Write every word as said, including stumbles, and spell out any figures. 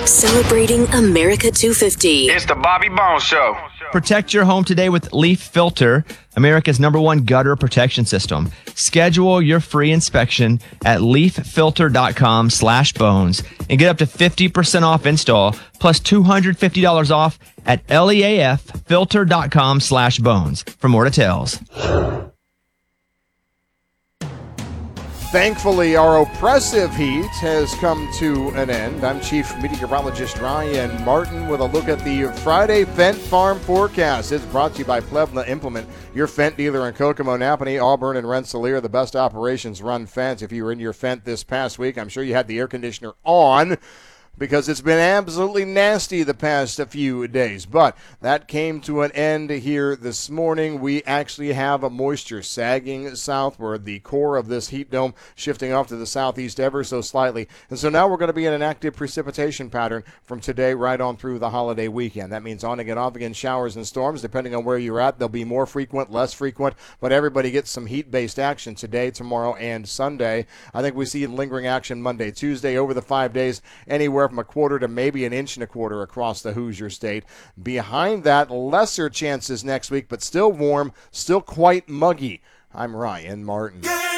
Celebrating America two fifty. It's the Bobby Bones Show. Protect your home today with Leaf Filter, America's number one gutter protection system. Schedule your free inspection at leaffilter.com slash bones and get up to fifty percent off install plus two hundred fifty dollars off at leaffilter.com slash bones for more details. Thankfully, our oppressive heat has come to an end. I'm Chief Meteorologist Ryan Martin with a look at the Friday Fendt Farm forecast. It's brought to you by Plevna Implement, your Fendt dealer in Kokomo, Napanee, Auburn, and Rensselaer. The best operations run Fendt. If you were in your Fendt this past week, I'm sure you had the air conditioner on, because it's been absolutely nasty the past a few days. But that came to an end here this morning. We actually have a moisture sagging southward, the core of this heat dome shifting off to the southeast ever so slightly. And so now we're going to be in an active precipitation pattern from today right on through the holiday weekend. That means on again, off again showers and storms, depending on where you're at. They'll be more frequent, less frequent, but everybody gets some heat-based action today, tomorrow, and Sunday. I think we see lingering action Monday, Tuesday, over the five days, anywhere from a quarter to maybe an inch and a quarter across the Hoosier State. Behind that, lesser chances next week, but still warm, still quite muggy. I'm Ryan Martin.